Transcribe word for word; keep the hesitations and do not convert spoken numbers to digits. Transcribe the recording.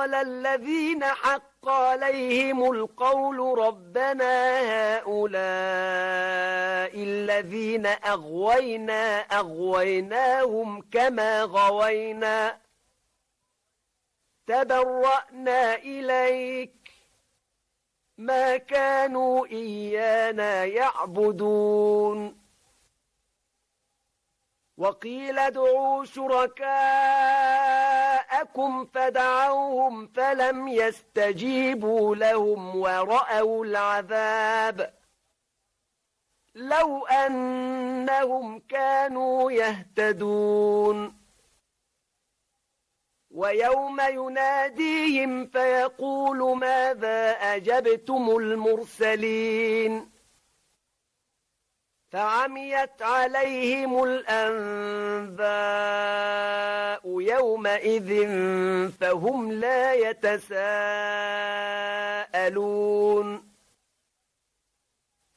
قال الذين حق عليهم القول ربنا هؤلاء الذين أغوينا أغويناهم كما غوينا تبرأنا إليك ما كانوا إيانا يعبدون وقيل ادعوا شركاءكم فدعوهم فلم يستجيبوا لهم ورأوا العذاب لو أنهم كانوا يهتدون ويوم يناديهم فيقول ماذا أجبتم المرسلين فعميت عليهم الأنباء يومئذ فهم لا يتساءلون